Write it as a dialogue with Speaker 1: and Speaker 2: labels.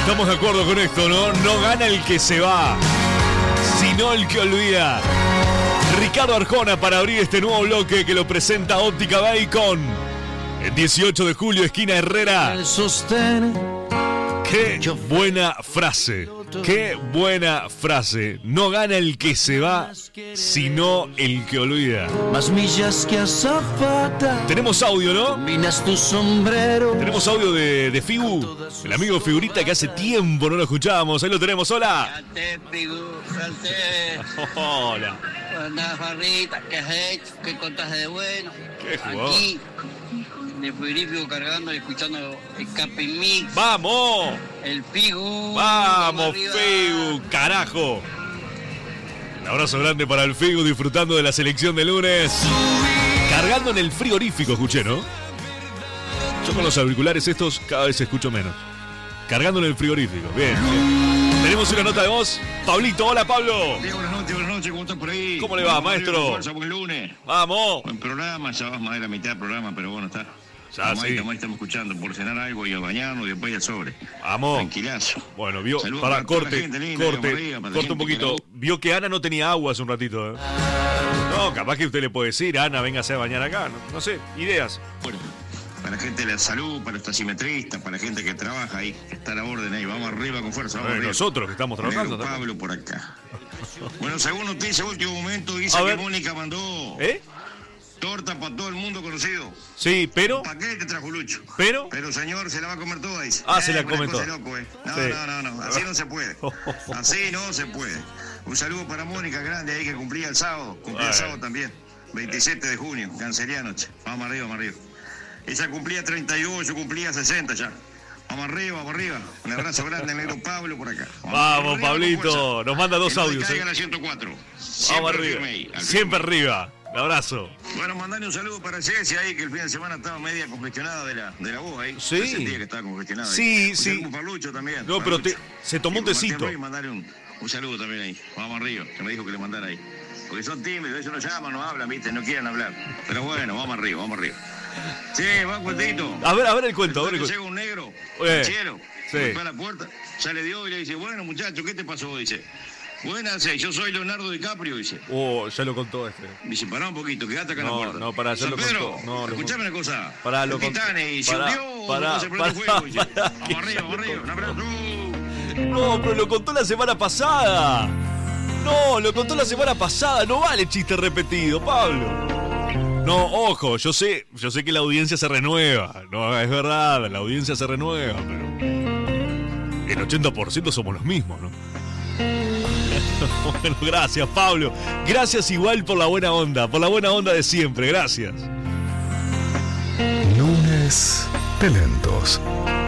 Speaker 1: Estamos de acuerdo con esto, ¿no? No gana el que se va, sino el que olvida. Ricardo Arjona para abrir este nuevo bloque que lo presenta Óptica Bacon. El 18 de julio, esquina Herrera. Qué buena frase. Qué buena frase. No gana el que se va, sino el que olvida.
Speaker 2: Más millas que azafata.
Speaker 1: Tenemos audio, ¿no?
Speaker 2: Combinas tu sombrero.
Speaker 1: Tenemos audio de Figu, el amigo Figurita que hace tiempo no lo escuchábamos. Ahí lo tenemos. Hola. Hola.
Speaker 3: Buenas barritas, ¿qué has hecho? ¿Qué contaste de bueno?
Speaker 1: ¿Qué jugó?
Speaker 3: Aquí, de frigorífico cargando y escuchando el Capi Mix.
Speaker 1: ¡Vamos!
Speaker 3: El Figu.
Speaker 1: ¡Vamos, Figu! ¡Carajo! Un abrazo grande para el Figu disfrutando de la selección de lunes. Cargando en el frigorífico, escuché, ¿no? Yo con los auriculares estos cada vez escucho menos. Cargando en el frigorífico. Bien, bien. Tenemos una nota de voz. Pablito, hola Pablo.
Speaker 4: Buenas noches, ¿cómo estás por ahí?
Speaker 1: ¿Cómo le va, maestro?
Speaker 4: Fuerza, buen lunes.
Speaker 1: Vamos.
Speaker 4: Buen programa, ya vas más de la mitad del programa, pero bueno, está.
Speaker 1: Ya, sí.
Speaker 4: Estamos escuchando por cenar algo y a bañarnos y después al sobre.
Speaker 1: Vamos.
Speaker 4: Tranquilazo.
Speaker 1: Bueno, vio,
Speaker 4: Saludos
Speaker 1: para
Speaker 4: para toda la
Speaker 1: corte,
Speaker 4: gente linda,
Speaker 1: corte,
Speaker 4: para arriba, para la
Speaker 1: corte un
Speaker 4: gente
Speaker 1: poquito.
Speaker 4: que
Speaker 1: Vio que Ana no tenía agua hace un ratito, ¿eh? No, capaz que usted le puede decir, Ana, véngase a bañar acá. No sé, ideas.
Speaker 4: Bueno, para la gente de la salud, para los taximetristas, para la gente que trabaja ahí, que está a la orden ahí. Vamos arriba con fuerza, vamos arriba.
Speaker 1: Nosotros que estamos trabajando
Speaker 4: Negro
Speaker 1: también.
Speaker 4: Pablo por acá. Bueno, según noticia, último momento, dice
Speaker 1: A
Speaker 4: que
Speaker 1: ver.
Speaker 4: Mónica mandó torta para todo el mundo conocido.
Speaker 1: Sí, pero.
Speaker 4: ¿Para qué te trajo Lucho?
Speaker 1: Pero.
Speaker 4: Pero señor, se la va a comer toda, dice.
Speaker 1: Se la
Speaker 4: una
Speaker 1: come
Speaker 4: cosa
Speaker 1: toda.
Speaker 4: de loco, No,
Speaker 1: Sí.
Speaker 4: no, así no se puede. Así no se puede. Un saludo para Mónica Grande ahí que cumplía el sábado. Cumplía el sábado también. 27 de junio, canceriano. Vamos arriba, vamos arriba. Ella cumplía 38, cumplía 60 ya. Vamos arriba, vamos arriba. Un abrazo grande, negro Pablo por acá.
Speaker 1: Vamos,
Speaker 4: arriba,
Speaker 1: Pablito. Nos manda dos
Speaker 4: que no
Speaker 1: audios.
Speaker 4: caiga la 104.
Speaker 1: Vamos arriba.
Speaker 4: firme ahí, al
Speaker 1: Siempre
Speaker 4: firme.
Speaker 1: arriba. Un abrazo.
Speaker 4: Bueno, mandale un saludo para Jessy ahí, que el fin de semana estaba media congestionada de la voz ahí.
Speaker 1: Sí.
Speaker 4: Yo sentía que estaba congestionada ahí.
Speaker 1: Sí,
Speaker 4: Un
Speaker 1: sí.
Speaker 4: saludo para Lucho también.
Speaker 1: No,
Speaker 4: para
Speaker 1: pero
Speaker 4: Lucho.
Speaker 1: se tomó un
Speaker 4: Y para Martín
Speaker 1: tecito.
Speaker 4: Ruiz, mandale un saludo también ahí. Vamos arriba, que me dijo que le mandara ahí. Porque son tímidos, ellos no llaman, no hablan, viste, no quieren hablar. Pero bueno, vamos arriba, vamos arriba. Sí, va un cuentito.
Speaker 1: A ver el cuento, a ver el
Speaker 4: Entonces
Speaker 1: cuento.
Speaker 4: llega un negro,
Speaker 1: Sí.
Speaker 4: fue a la puerta, ya le dio y le dice, bueno muchacho, ¿qué te pasó? Dice, buenas, yo soy Leonardo DiCaprio, dice.
Speaker 1: Ya lo contó este.
Speaker 4: Dice, pará un poquito, quédate acá en la
Speaker 1: No,
Speaker 4: puerta.
Speaker 1: no, pará, ya
Speaker 4: San
Speaker 1: lo
Speaker 4: Pedro,
Speaker 1: contó. No, lo
Speaker 4: escuchame una cosa.
Speaker 1: Pará, lo
Speaker 4: el
Speaker 1: contó.
Speaker 4: Titanic, ¿y se
Speaker 1: Pará,
Speaker 4: hundió
Speaker 1: pará,
Speaker 4: o se prendió
Speaker 1: pará,
Speaker 4: fuego? Dice,
Speaker 1: pará,
Speaker 4: vamos arriba, un abrazo.
Speaker 1: No, pero lo contó la semana pasada. No, lo contó la semana pasada. No vale chiste repetido, Pablo. No, ojo, yo sé que la audiencia se renueva. No, es verdad, la audiencia se renueva, pero el 80% somos los mismos, ¿no? Bueno, gracias, Pablo. Gracias igual por la buena onda de siempre. Gracias.
Speaker 5: Lunes de lentos.